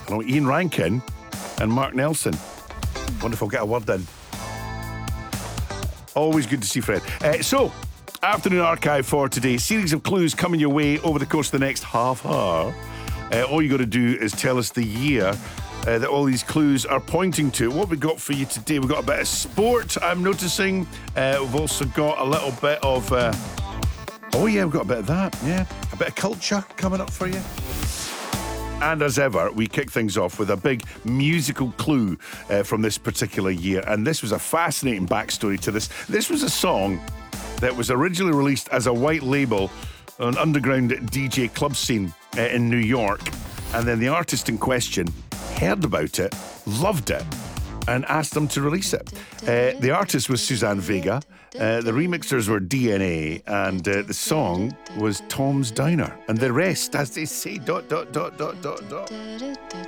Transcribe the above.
I know Ian Rankin and Mark Nelson. Wonder if I'll get a word in. Always good to see Fred. So, Afternoon Archive for today. Series of clues coming your way over the course of the next half hour. All you got to do is tell us the year that all these clues are pointing to. What we got for you today? We've got a bit of sport, I'm noticing. We've also got a little bit of... we've got a bit of that, yeah. A bit of culture coming up for you. And as ever, we kick things off with a big musical clue from this particular year. And this was a fascinating backstory to this. This was a song that was originally released as a white label on an underground DJ club scene in New York. And then the artist in question heard about it, loved it, and asked them to release it. The artist was Suzanne Vega. The remixers were DNA, and the song was Tom's Diner. And the rest, as they say, ...